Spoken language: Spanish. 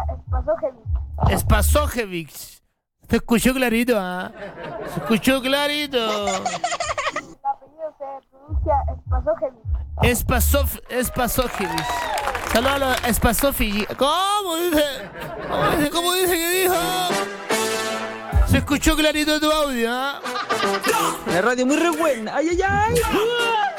Spasojevich. Se escuchó clarito, ¿ah? Se escuchó clarito. El apellido se pronuncia Spasojevich. Saludos a los Spasojevich. ¿Cómo dice? ¿Cómo dice que dijo? Se escuchó clarito tu audio, ¿ah? La radio muy re buena. ¡Ay, ay, ay!